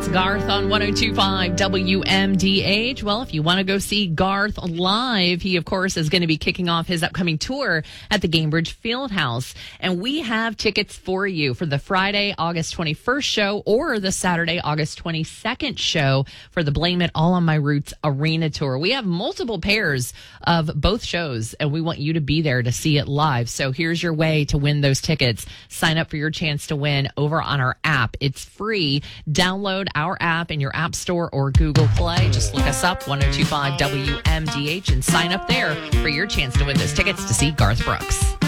Garth on 102.5 WMDH. Well, if you want to go see Garth live, he, of course, is going to be kicking off his upcoming tour at the Gainbridge Fieldhouse. And we have tickets for you for the Friday, August 21st show or the Saturday, August 22nd show for the Blame It All on My Roots Arena Tour. We have multiple pairs of both shows, and we want you to be there to see it live. So here's your way to win those tickets. Sign up for your chance to win over on our app. It's free. Download our app in your App Store or Google Play. Just look us up, 102.5 WMDH, and sign up there for your chance to win those tickets to see Garth Brooks.